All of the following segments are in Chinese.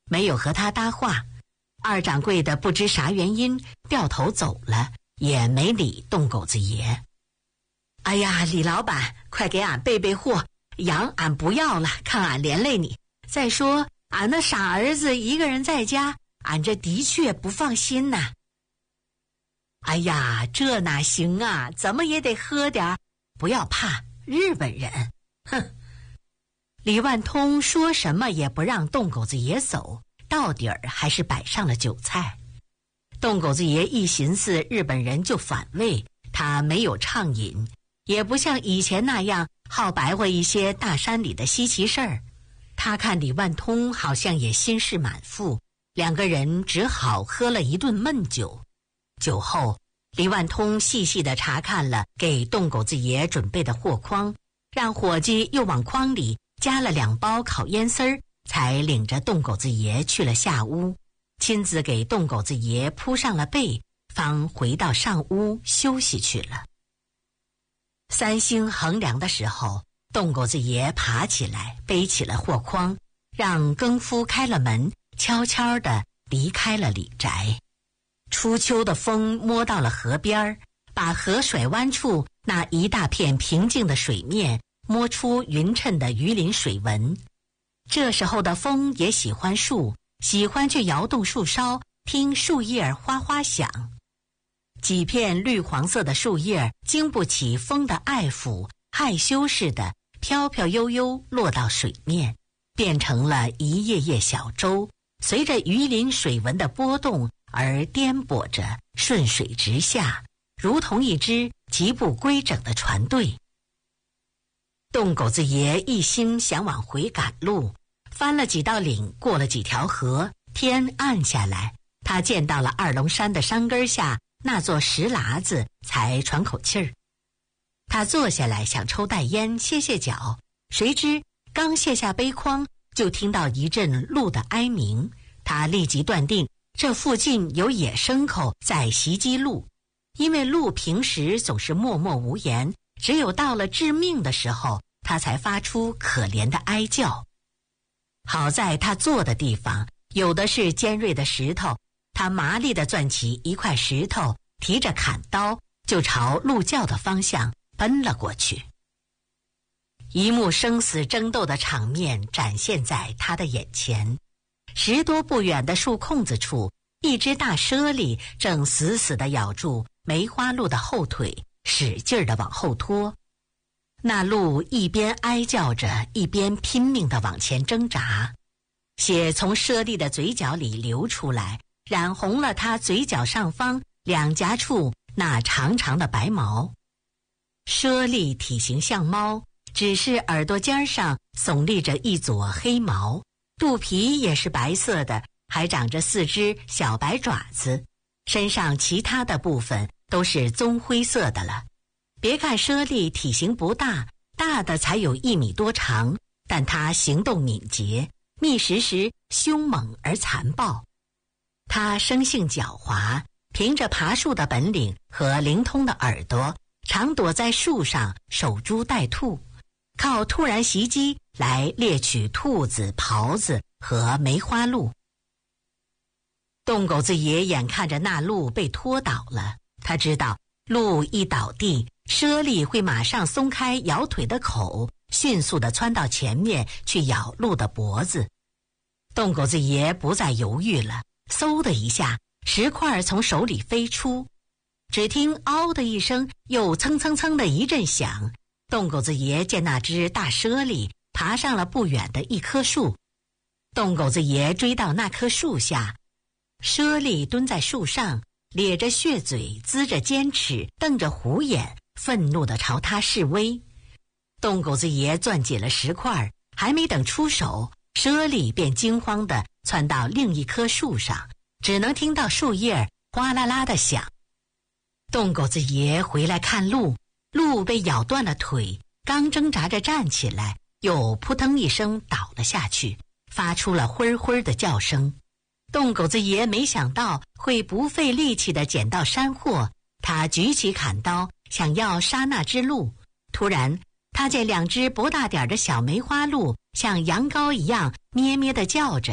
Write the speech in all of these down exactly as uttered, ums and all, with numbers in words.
没有和他搭话。二掌柜的不知啥原因掉头走了，也没理洞狗子爷。哎呀，李老板，快给俺备备货，羊俺不要了，看俺连累你。再说俺那傻儿子一个人在家，俺这的确不放心呐。哎呀，这哪行啊，怎么也得喝点儿，不要怕，日本人。哼！李万通说什么也不让洞狗子爷走，到底儿还是摆上了酒菜。洞狗子爷一寻思日本人就反胃，他没有畅饮，也不像以前那样好白话一些大山里的稀奇事儿。他看李万通好像也心事满腹，两个人只好喝了一顿闷酒。酒后，李万通细细地查看了给洞狗子爷准备的货筐，让伙计又往筐里加了两包烤烟丝儿，才领着洞狗子爷去了下屋，亲自给洞狗子爷铺上了被，方回到上屋休息去了。三星横梁的时候，洞狗子爷爬起来背起了货筐，让更夫开了门，悄悄地离开了李宅。初秋的风摸到了河边，把河甩湾处那一大片平静的水面摸出匀称的鱼鳞水纹。这时候的风也喜欢树，喜欢去摇动树梢，听树叶哗哗响。几片绿黄色的树叶经不起风的爱抚，害羞似的飘飘悠悠落到水面，变成了一叶叶小舟，随着鱼鳞水纹的波动而颠簸着顺水直下，如同一支极不规整的船队。洞狗子爷一心想往回赶路，翻了几道岭，过了几条河，天暗下来，他见到了二龙山的山根下那座石喇子，才喘口气儿。他坐下来想抽袋烟歇歇脚，谁知刚卸下背筐，就听到一阵鹿的哀鸣。他立即断定这附近有野牲口在袭击鹿，因为鹿平时总是默默无言，只有到了致命的时候，他才发出可怜的哀叫。好在他坐的地方有的是尖锐的石头，他麻利地攥起一块石头，提着砍刀就朝鹿叫的方向奔了过去。一幕生死争斗的场面展现在他的眼前。十多步远的树空子处，一只大猞猁正死死地咬住梅花鹿的后腿，使劲地往后拖。那鹿一边哀叫着，一边拼命地往前挣扎，血从猞猁的嘴角里流出来，染红了它嘴角上方两颊处那长长的白毛。猞猁体型像猫，只是耳朵尖上耸立着一撮黑毛，肚皮也是白色的，还长着四只小白爪子，身上其他的部分都是棕灰色的了。别看猞猁体型不大，大的才有一米多长，但它行动敏捷，觅食时凶猛而残暴。它生性狡猾，凭着爬树的本领和灵通的耳朵，常躲在树上守株待兔，靠突然袭击来猎取兔子、狍子和梅花鹿。洞狗子爷眼看着那鹿被拖倒了，他知道鹿一倒地，猞猁会马上松开咬腿的口，迅速地窜到前面去咬鹿的脖子。洞狗子爷不再犹豫了，嗖的一下，石块从手里飞出，只听嗷的一声，又蹭蹭蹭的一阵响。洞狗子爷见那只大猞猁爬上了不远的一棵树，洞狗子爷追到那棵树下，猞猁蹲在树上，咧着血嘴，呲着尖齿，瞪着虎眼，愤怒地朝他示威。洞狗子爷攥紧了石块，还没等出手，猞猁便惊慌地窜到另一棵树上，只能听到树叶哗啦啦地响。洞狗子爷回来看鹿，鹿被咬断了腿，刚挣扎着站起来，又扑腾一声倒了下去，发出了灰灰的叫声。洞狗子爷没想到会不费力气地捡到山货，他举起砍刀想要杀那只鹿，突然他见两只不大点的小梅花鹿像羊羔一样咩咩地叫着，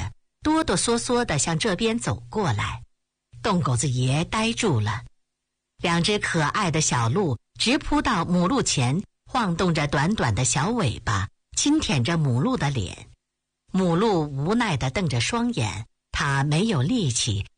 哆哆嗦嗦地向这边走过来。洞狗子爷呆住了，两只可爱的小鹿直扑到母鹿前，晃动着短短的小尾巴，轻舔着母鹿的脸。母鹿无奈地瞪着双眼，它没有力气，